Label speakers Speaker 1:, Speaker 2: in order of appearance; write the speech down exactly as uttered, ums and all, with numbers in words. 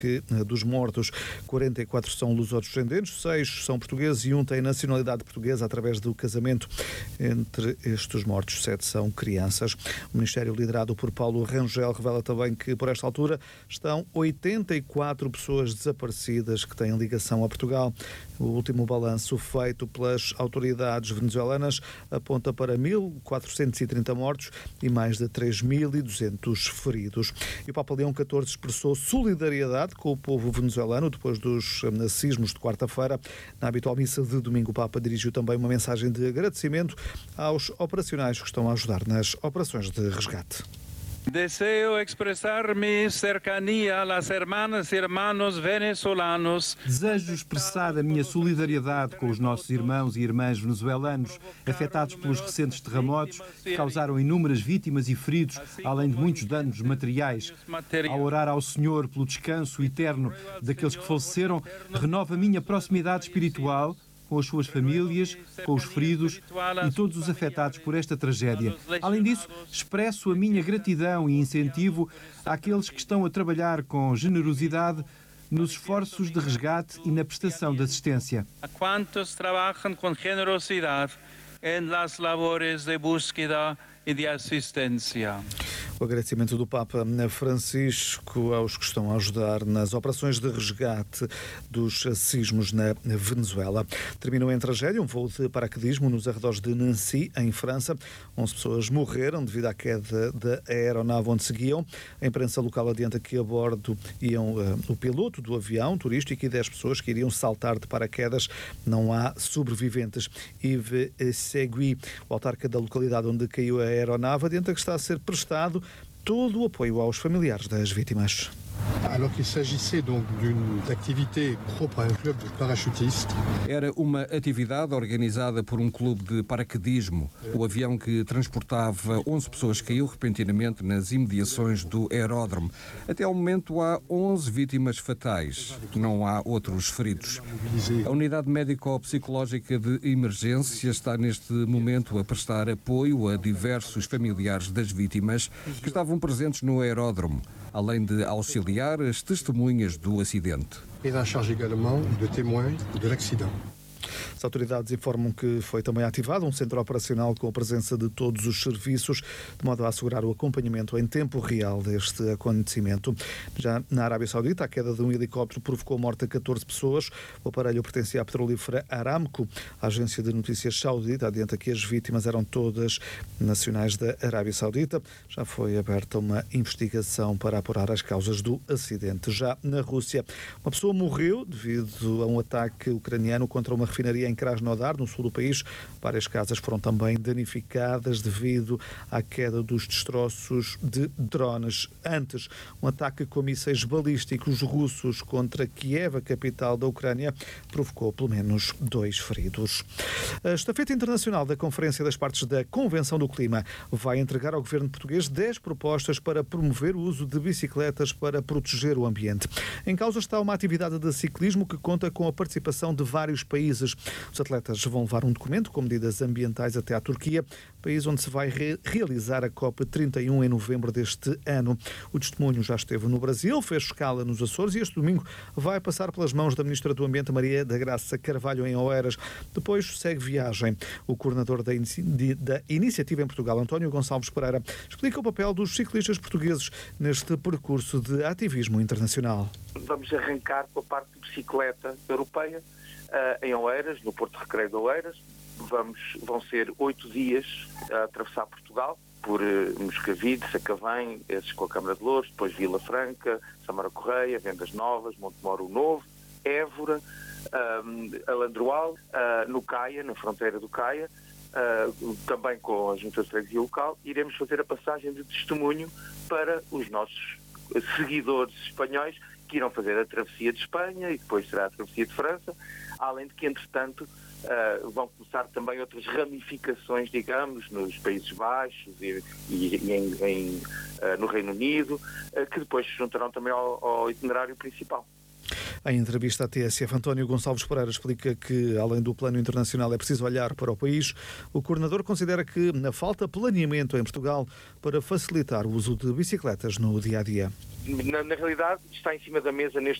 Speaker 1: que dos mortos, quarenta e quatro são lusodescendentes, seis são portugueses e um tem nacionalidade portuguesa através do casamento. Entre estes mortos, sete são crianças. O Ministério, liderado por Paulo Rangel, revela também que, por esta altura, estão oitenta e quatro pessoas desaparecidas que têm ligação a Portugal. O último balanço feito pelas autoridades venezuelanas aponta para mil quatrocentos e trinta mortos e mais de três mil e duzentos feridos. E o Papa Leão catorze expressou solidariedade com o povo venezuelano depois dos sismos de quarta-feira. Na habitual missa de domingo, o Papa dirigiu também uma mensagem de agradecimento aos operacionais que estão a ajudar nas operações de resgate.
Speaker 2: Deseo expressar mi cercanía a las hermanas y hermanos venezolanos.
Speaker 3: Desejo expressar a minha solidariedade com os nossos irmãos e irmãs venezuelanos afetados pelos recentes terremotos que causaram inúmeras vítimas e feridos, além de muitos danos materiais. Ao orar ao Senhor pelo descanso eterno daqueles que faleceram, renovo a minha proximidade espiritual com as suas famílias, com os feridos e todos os afetados por esta tragédia. Além disso, expresso a minha gratidão e incentivo àqueles que estão a trabalhar com generosidade nos esforços de resgate e na prestação de assistência.
Speaker 2: A quantos trabalham com generosidade em las labores de búsqueda e de assistência.
Speaker 1: O agradecimento do Papa Francisco aos que estão a ajudar nas operações de resgate dos sismos na Venezuela. Terminou em tragédia um voo de paraquedismo nos arredores de Nancy, em França. onze pessoas morreram devido à queda da aeronave onde seguiam. A imprensa local adianta que a bordo iam uh, o piloto do avião turístico e dez pessoas que iriam saltar de paraquedas. Não há sobreviventes. Yves Segui, o autarca da localidade onde caiu a aeronave, adianta que está a ser prestado todo o apoio aos familiares das vítimas.
Speaker 4: Alors qu'il s'agissait donc d'une activité propre à un club de parachutistes.
Speaker 5: Era uma atividade organizada por um clube de paraquedismo. O avião que transportava onze pessoas caiu repentinamente nas imediações do aeródromo. Até ao momento há onze vítimas fatais. Não há outros feridos. A unidade médico-psicológica de emergência está neste momento a prestar apoio a diversos familiares das vítimas que estavam presentes no aeródromo, além de auxiliar as testemunhas do acidente.
Speaker 4: Et en charge également de témoins de l'accident.
Speaker 1: As autoridades informam que foi também ativado um centro operacional com a presença de todos os serviços, de modo a assegurar o acompanhamento em tempo real deste acontecimento. Já na Arábia Saudita, a queda de um helicóptero provocou a morte de catorze pessoas. O aparelho pertencia à petrolífera Aramco. A agência de notícias saudita adianta que as vítimas eram todas nacionais da Arábia Saudita. Já foi aberta uma investigação para apurar as causas do acidente. Já na Rússia, uma pessoa morreu devido a um ataque ucraniano contra uma refinaria em Krasnodar, no sul do país. Várias casas foram também danificadas devido à queda dos destroços de drones. Antes, um ataque com mísseis balísticos russos contra Kiev, a capital da Ucrânia, provocou pelo menos dois feridos. A estafeta internacional da Conferência das Partes da Convenção do Clima vai entregar ao governo português dez propostas para promover o uso de bicicletas para proteger o ambiente. Em causa está uma atividade de ciclismo que conta com a participação de vários países. Os atletas vão levar um documento com medidas ambientais até à Turquia, país onde se vai re- realizar a COP trinta e um em novembro deste ano. O testemunho já esteve no Brasil, fez escala nos Açores e este domingo vai passar pelas mãos da Ministra do Ambiente, Maria da Graça Carvalho, em Oeiras. Depois segue viagem. O coordenador da, inici- de, da iniciativa em Portugal, António Gonçalves Pereira, explica o papel dos ciclistas portugueses neste percurso de ativismo internacional.
Speaker 6: Vamos arrancar com a parte de bicicleta europeia, Uh, em Oeiras, no Porto Recreio de Oeiras. Vamos, vão ser oito dias a atravessar Portugal, por uh, Moscavide, Sacavém, esses com a Câmara de Louros, depois Vila Franca, Samara Correia, Vendas Novas, Montemoro Novo, Évora, um, Alandroal, uh, no Caia, na fronteira do Caia, uh, também com a Junta de Freguesia Local. Iremos fazer a passagem de testemunho para os nossos seguidores espanhóis que irão fazer a travessia de Espanha e depois será a travessia de França, além de que, entretanto, uh, vão começar também outras ramificações, digamos, nos Países Baixos e, e, e em, em, uh, no Reino Unido, uh, que depois se juntarão também ao, ao itinerário principal.
Speaker 1: Em entrevista à T S F, António Gonçalves Pereira explica que, além do plano internacional, é preciso olhar para o país. O coordenador considera que falta planeamento em Portugal para facilitar o uso de bicicletas no dia-a-dia.
Speaker 6: Na, na realidade, está em cima da mesa neste